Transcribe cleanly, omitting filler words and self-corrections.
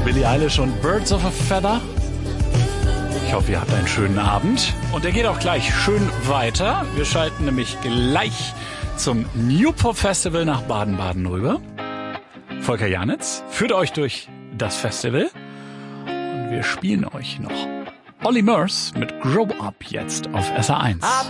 Billie Eilish und Birds of a Feather. Ich hoffe, ihr habt einen schönen Abend. Und der geht auch gleich schön weiter. Wir schalten nämlich gleich zum Newport Festival nach Baden-Baden rüber. Volker Janitz führt euch durch das Festival. Und wir spielen euch noch Olly Murs mit Grow Up jetzt auf SR1.